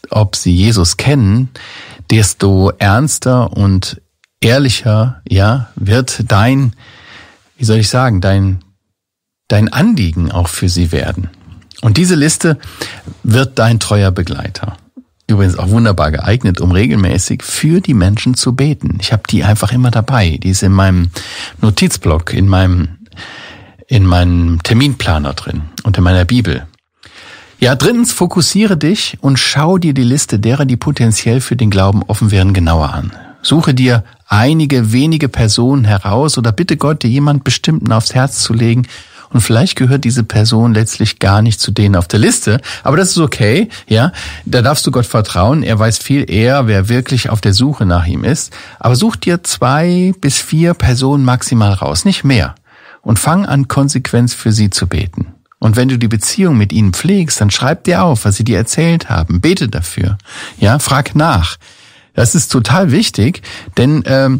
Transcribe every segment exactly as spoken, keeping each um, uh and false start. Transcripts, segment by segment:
ob sie Jesus kennen, desto ernster und ehrlicher, ja, wird dein, wie soll ich sagen, dein, dein Anliegen auch für sie werden. Und diese Liste wird dein treuer Begleiter. Übrigens auch wunderbar geeignet, um regelmäßig für die Menschen zu beten. Ich habe die einfach immer dabei. Die ist in meinem Notizblock, in meinem, in meinem Terminplaner drin und in meiner Bibel. Ja, drittens, fokussiere dich und schau dir die Liste derer, die potenziell für den Glauben offen wären, genauer an. Suche dir einige wenige Personen heraus oder bitte Gott, dir jemand Bestimmten aufs Herz zu legen. Und vielleicht gehört diese Person letztlich gar nicht zu denen auf der Liste. Aber das ist okay, ja. Da darfst du Gott vertrauen. Er weiß viel eher, wer wirklich auf der Suche nach ihm ist. Aber such dir zwei bis vier Personen maximal raus, nicht mehr. Und fang an, konsequent für sie zu beten. Und wenn du die Beziehung mit ihnen pflegst, dann schreib dir auf, was sie dir erzählt haben. Bete dafür. Ja, frag nach. Das ist total wichtig, denn ähm,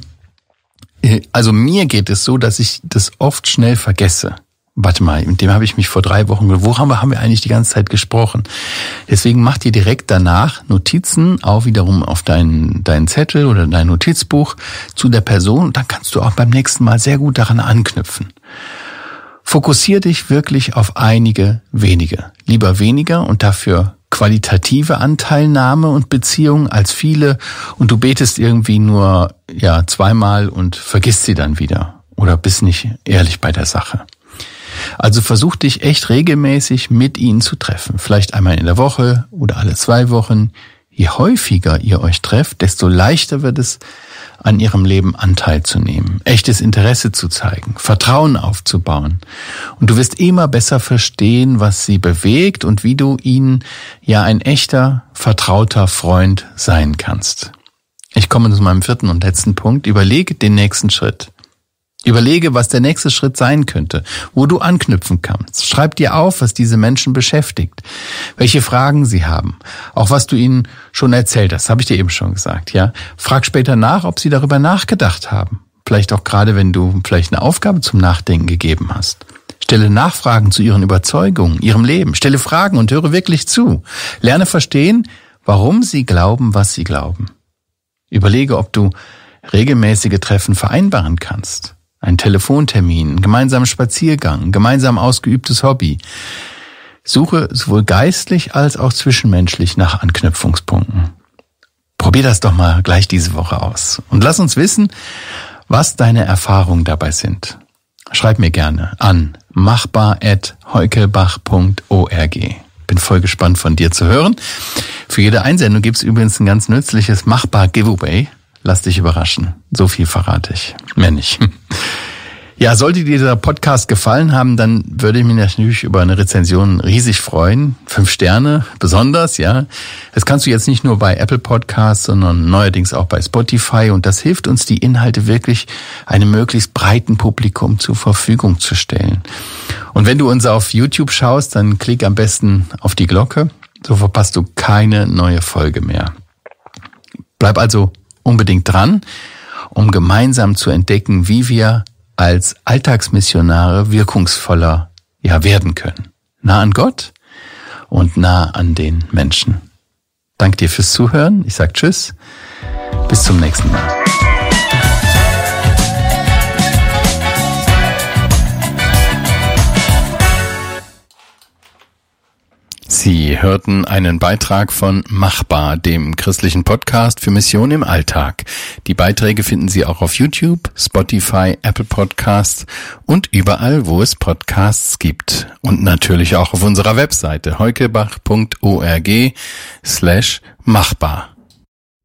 also mir geht es so, dass ich das oft schnell vergesse. Warte mal, mit dem habe ich mich vor drei Wochen, wo haben wir, haben wir eigentlich die ganze Zeit gesprochen? Deswegen mach dir direkt danach Notizen, auch wiederum auf deinen, deinen Zettel oder dein Notizbuch zu der Person. Und dann kannst du auch beim nächsten Mal sehr gut daran anknüpfen. Fokussier dich wirklich auf einige wenige. Lieber weniger und dafür qualitative Anteilnahme und Beziehung als viele. Und du betest irgendwie nur, ja, zweimal und vergisst sie dann wieder. Oder bist nicht ehrlich bei der Sache. Also versuch dich echt regelmäßig mit ihnen zu treffen. Vielleicht einmal in der Woche oder alle zwei Wochen. Je häufiger ihr euch trefft, desto leichter wird es, an ihrem Leben Anteil zu nehmen, echtes Interesse zu zeigen, Vertrauen aufzubauen. Und du wirst immer besser verstehen, was sie bewegt und wie du ihnen ja ein echter, vertrauter Freund sein kannst. Ich komme zu meinem vierten und letzten Punkt. Überlege den nächsten Schritt. Überlege, was der nächste Schritt sein könnte, wo du anknüpfen kannst. Schreib dir auf, was diese Menschen beschäftigt, welche Fragen sie haben, auch was du ihnen schon erzählt hast, habe ich dir eben schon gesagt, ja. Frag später nach, ob sie darüber nachgedacht haben. Vielleicht auch gerade, wenn du vielleicht eine Aufgabe zum Nachdenken gegeben hast. Stelle Nachfragen zu ihren Überzeugungen, ihrem Leben. Stelle Fragen und höre wirklich zu. Lerne verstehen, warum sie glauben, was sie glauben. Überlege, ob du regelmäßige Treffen vereinbaren kannst. Ein Telefontermin, einen gemeinsamen Spaziergang, ein gemeinsam ausgeübtes Hobby. Suche sowohl geistlich als auch zwischenmenschlich nach Anknüpfungspunkten. Probier das doch mal gleich diese Woche aus. Und lass uns wissen, was deine Erfahrungen dabei sind. Schreib mir gerne an machbar at heukelbach punkt org. Bin voll gespannt von dir zu hören. Für jede Einsendung gibt es übrigens ein ganz nützliches Machbar-Giveaway. Lass dich überraschen. So viel verrate ich. Mehr nicht. Ja, sollte dir dieser Podcast gefallen haben, dann würde ich mich natürlich über eine Rezension riesig freuen. Fünf Sterne besonders, ja. Das kannst du jetzt nicht nur bei Apple Podcasts, sondern neuerdings auch bei Spotify. Und das hilft uns, die Inhalte wirklich einem möglichst breiten Publikum zur Verfügung zu stellen. Und wenn du uns auf YouTube schaust, dann klick am besten auf die Glocke. So verpasst du keine neue Folge mehr. Bleib also unbedingt dran, um gemeinsam zu entdecken, wie wir als Alltagsmissionare wirkungsvoller ja werden können. Nah an Gott und nah an den Menschen. Danke dir fürs Zuhören. Ich sage Tschüss. Bis zum nächsten Mal. Sie hörten einen Beitrag von Machbar, dem christlichen Podcast für Mission im Alltag. Die Beiträge finden Sie auch auf YouTube, Spotify, Apple Podcasts und überall, wo es Podcasts gibt. Und natürlich auch auf unserer Webseite heukelbach punkt org slash machbar.